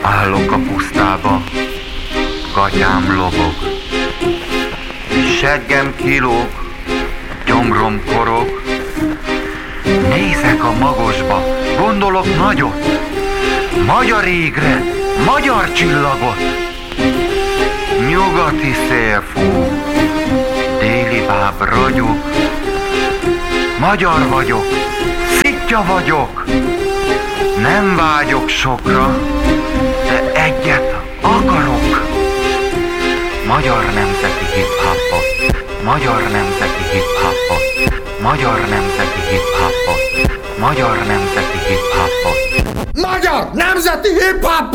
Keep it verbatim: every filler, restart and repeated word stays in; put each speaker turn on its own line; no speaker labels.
Állok a pusztába, gatyám lobog, seggem kilóg, gyomrom korog. Nézek a magosba, gondolok nagyot, magyar égre, magyar csillagot. Nyugati szél fúj, déli báb ragyog. Magyar vagyok, szitja vagyok, nem vágyok sokra, de egyet akarok. Magyar nemzeti hip-hopot, magyar nemzeti hip-hopot, magyar nemzeti hip-hopot, magyar nemzeti hip-hopot.
Magyar nemzeti hip-hop!